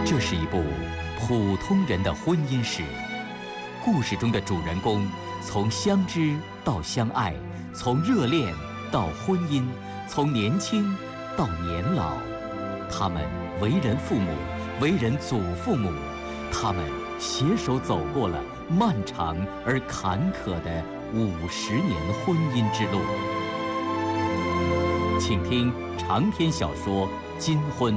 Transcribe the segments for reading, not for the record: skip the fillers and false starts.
这是一部普通人的婚姻史，故事中的主人公从相知到相爱，从热恋到婚姻，从年轻到年老。他们为人父母，为人祖父母，他们携手走过了漫长而坎坷的50年婚姻之路。请听长篇小说《金婚》。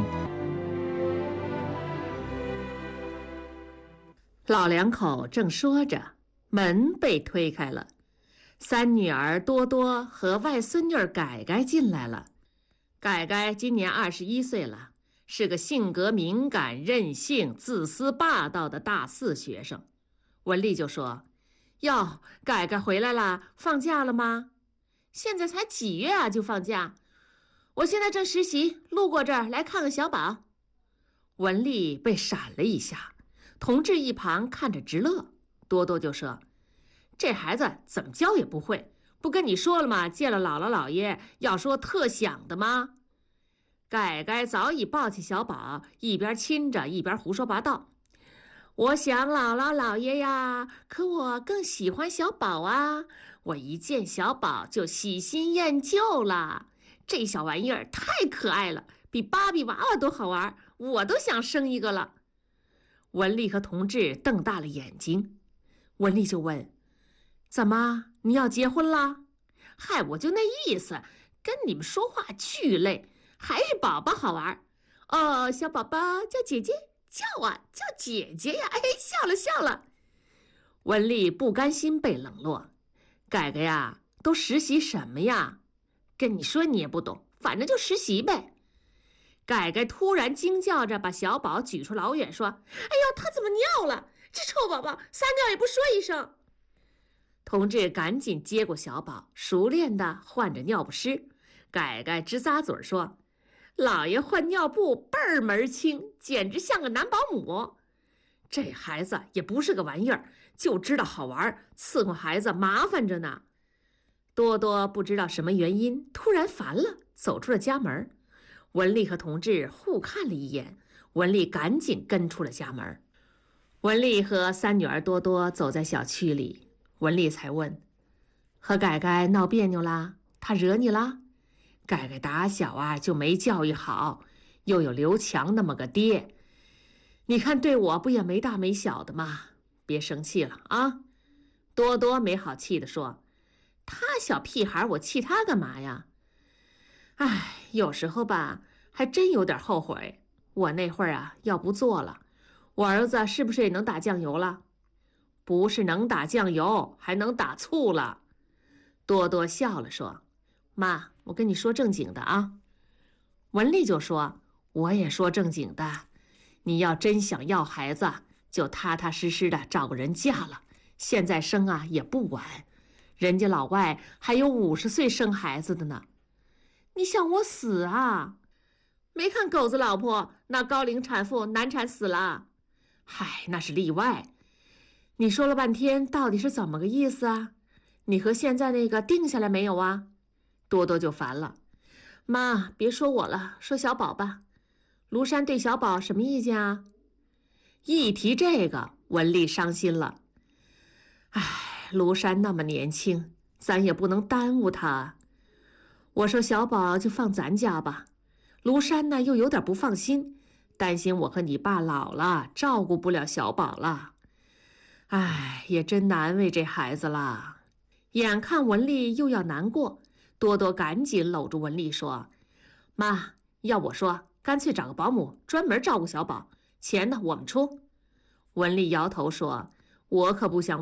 老两口正说着，门被推开了，三女儿多多和外孙女改改进来了。改改今年21岁了，是个性格敏感、任性、自私霸道的大4学生。文丽就说：“哟，改改回来了，放假了吗？现在才几月啊，就放假？我现在正实习，路过这儿来看看小宝。”文丽被闪了一下，同志一旁看着直乐。多多就说：“这孩子怎么教也不会，不跟你说了吗？见了姥姥姥爷要说特响的吗？”改改早已抱起小宝，一边亲着一边胡说八道：“我想姥姥姥爷呀，可我更喜欢小宝啊！我一见小宝就喜新厌旧了，这小玩意儿太可爱了，比芭比娃娃都好玩，我都想生一个了。”文丽和同志瞪大了眼睛。文丽就问：“怎么，你要结婚了？”“嗨，我就那意思，跟你们说话巨累，还是宝宝好玩。哦，小宝宝叫姐姐，叫姐姐呀！哎，笑了笑了。”文丽不甘心被冷落。改改呀，都实习什么呀？跟你说你也不懂，反正就实习呗。改改突然惊叫着把小宝举出老远说：“哎呦，他怎么尿了？这臭宝宝撒尿也不说一声。”同志赶紧接过小宝，熟练地换着尿不湿。改改直咂嘴说：“老爷换尿布倍儿门清，简直像个男保姆。这孩子也不是个玩意儿，就知道好玩，伺候孩子麻烦着呢。”多多不知道什么原因，突然烦了，走出了家门。文丽和同志互看了一眼，文丽赶紧跟出了家门。文丽和三女儿多多走在小区里，文丽才问：“和改改闹别扭啦？他惹你啦？”改改打小啊就没教育好，又有刘强那么个爹，你看对我不也没大没小的吗？别生气了啊！多多没好气地说：“他小屁孩，我气他干嘛呀？哎，有时候吧，还真有点后悔。我那会儿啊，要不做了，我儿子是不是也能打酱油了？不是能打酱油，还能打醋了。”多多笑了说：“妈，我跟你说正经的啊。”文丽就说：“我也说正经的，你要真想要孩子，就踏踏实实的找个人嫁了，现在生啊也不晚，人家老外还有50岁生孩子的呢。你想我死啊？没看狗子老婆那高龄产妇难产死了？嗨，那是例外。你说了半天，到底是怎么个意思啊？你和现在那个定下来没有啊？”多多就烦了：“妈，别说我了，说小宝吧。庐山对小宝什么意见啊？”一提这个，文丽伤心了。哎，庐山那么年轻，咱也不能耽误他。我说小宝就放咱家吧，庐山呢又有点不放心，担心我和你爸老了，照顾不了小宝了。哎，也真难为这孩子了。眼看文丽又要难过，多多赶紧搂住文丽说：“妈，要我说，干脆找个保姆专门照顾小宝，钱呢我们出。”文丽摇头说：“我可不想